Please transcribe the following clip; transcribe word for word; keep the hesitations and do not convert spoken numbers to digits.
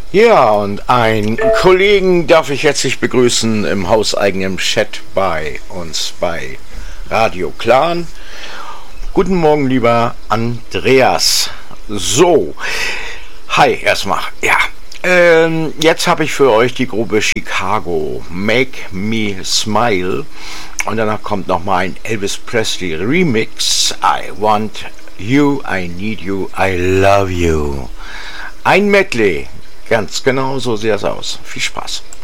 Ja, und einen Kollegen darf ich herzlich begrüßen im hauseigenen Chat bei uns bei Radio Clan. Guten Morgen, lieber Andreas. So, hi erstmal. Ja, ähm, jetzt habe ich für euch die Gruppe Chicago, Make Me Smile. Und danach kommt nochmal ein Elvis Presley Remix. I want you, I need you, I love you. Ein Medley. Ganz genau, so sieht es aus. Viel Spaß.